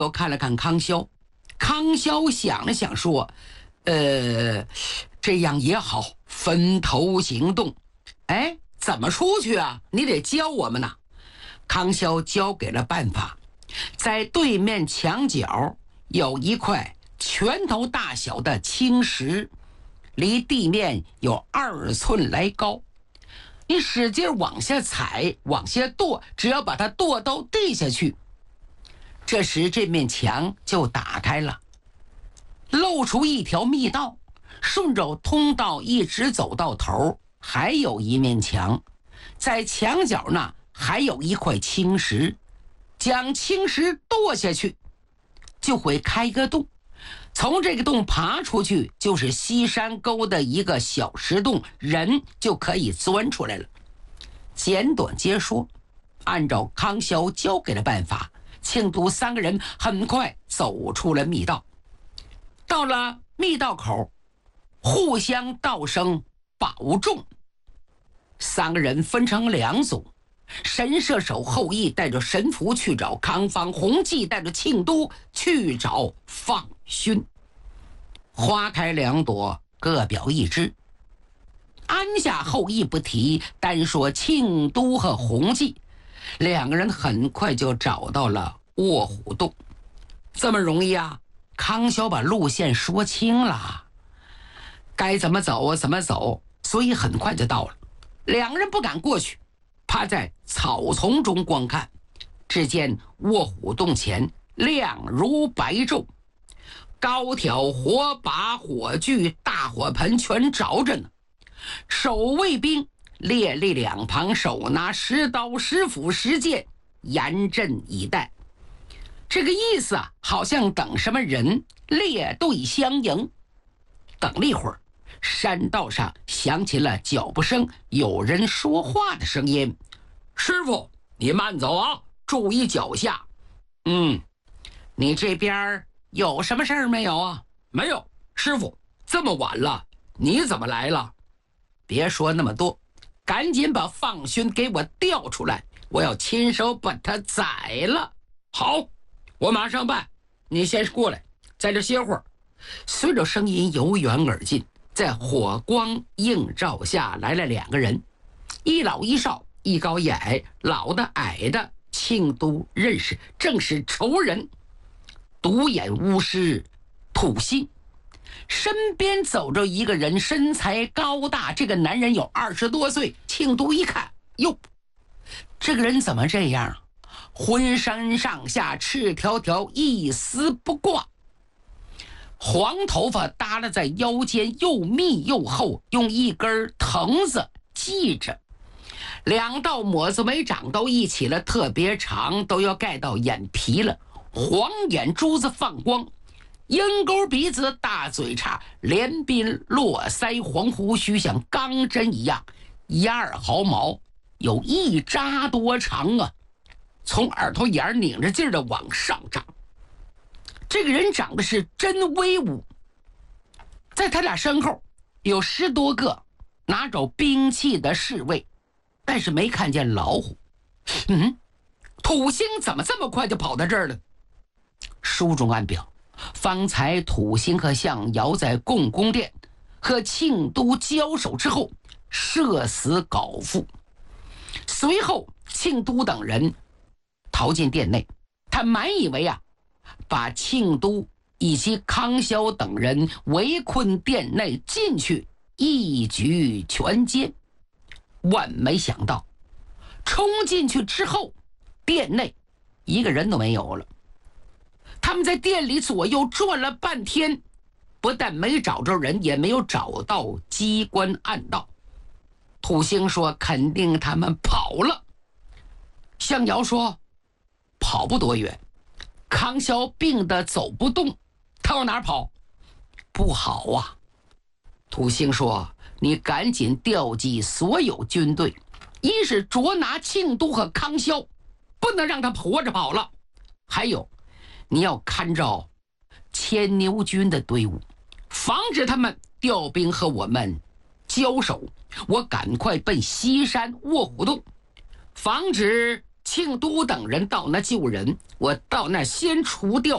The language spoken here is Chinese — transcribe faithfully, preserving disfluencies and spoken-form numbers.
又看了看康萧，康萧想了想说：“呃，这样也好，分头行动。哎，怎么出去啊？你得教我们呐。”康萧教给了办法，在对面墙角有一块拳头大小的青石，离地面有二寸来高。你使劲往下踩，往下跺，只要把它跺到地下去，这时这面墙就打开了，露出一条密道，顺着通道一直走到头，还有一面墙，在墙角呢还有一块青石，将青石跺下去，就会开个洞，从这个洞爬出去就是西山沟的一个小石洞，人就可以钻出来了。简短截说，按照康萧教给的办法，庆都三个人很快走出了密道。到了密道口，互相道声保重。三个人分成两组，神射手后羿带着神符去找康方，洪忌带着庆都去找放勋。花开两朵，各表一枝。安下后羿不提，单说庆都和洪忌两个人很快就找到了卧虎洞。这么容易啊？康萧把路线说清了，该怎么走啊怎么走，所以很快就到了。两个人不敢过去，趴在草丛中观看。只见卧虎洞前亮如白昼，高挑火把火炬大火盆全着着呢，守卫兵列立两旁，手拿石刀石斧石剑，严阵以待。这个意思啊，好像等什么人列队相迎。等了一会儿，山道上响起了脚步声，有人说话的声音：“师傅，你慢走啊，注意脚下。”“嗯，你这边有什么事儿没有啊？”“没有，师傅，这么晚了，你怎么来了？”“别说那么多，赶紧把放勋给我调出来，我要亲手把他宰了。”“好，我马上办，你先过来，在这歇会儿。”随着声音由远而近，在火光映照下来了两个人，一老一少，一高一矮，老的矮的庆都认识，正是仇人独眼巫师土星。身边走着一个人，身材高大，这个男人有二十多岁。庆都一看，哟，这个人怎么这样？浑身上下赤条条，一丝不挂，黄头发耷拉在腰间，又密又厚，用一根藤子系着，两道抹子没长到一起了，特别长，都要盖到眼皮了，黄眼珠子放光，鹰钩鼻子，大嘴叉，连鬓络腮，黄胡须像钢针一样，一二毫毛有一扎多长啊，从耳朵眼拧着劲儿的往上长。这个人长得是真威武，在他俩身后有十多个拿着兵器的侍卫，但是没看见老虎。嗯，土星怎么这么快就跑到这儿了？书中暗表，方才土星和象尧在共工殿和庆都交手之后射死镐父，随后庆都等人逃进殿内。他满以为啊，把庆都以及康萧等人围困殿内进去，一举全歼。万没想到，冲进去之后，殿内一个人都没有了。他们在店里左右转了半天，不但没找着人，也没有找到机关暗道。土星说肯定他们跑了。象尧说跑不多远，康萧病得走不动，他往哪儿跑？不好啊。土星说你赶紧调集所有军队，一是捉拿庆都和康萧，不能让他活着跑了，还有你要看着牵牛军的队伍，防止他们调兵和我们交手。我赶快奔西山卧虎洞，防止庆都等人到那救人，我到那先除掉